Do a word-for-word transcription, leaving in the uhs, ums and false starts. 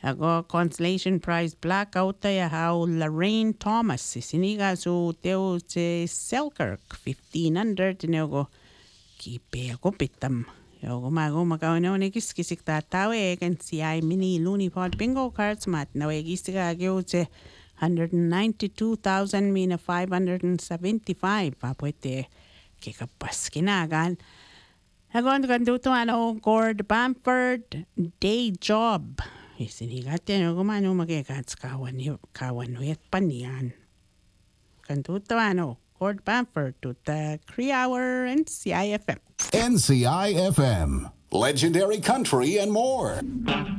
Ago consolation prize blackout tayo how Lorraine Thomas siniga so teo se Selkirk fifteen under tinago kipe ako pitam. Yo gumago magkano ni kiskisik tatawe kan si ay mini loony pod bingo cards mat na we gisika agyo se one hundred ninety-two thousand mina five hundred seventy-five papote kikapas kinagan. Agon kanduto ano Gord Bamford day job. Isinigat yan o kumano magigats kawan kawan wet panian. Kanduto ano Gord Bamford to the three hour N C I F M. N C I F M, legendary country and more.